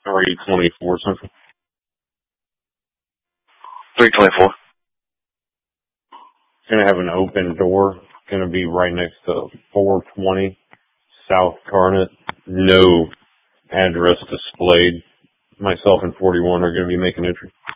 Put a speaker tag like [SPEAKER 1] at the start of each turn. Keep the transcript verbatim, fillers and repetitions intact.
[SPEAKER 1] three twenty-four Central.
[SPEAKER 2] three twenty-four.
[SPEAKER 1] Gonna have an open door. Gonna be right next to four twenty South Garnet. No address displayed. Myself and forty-one are gonna be making entry.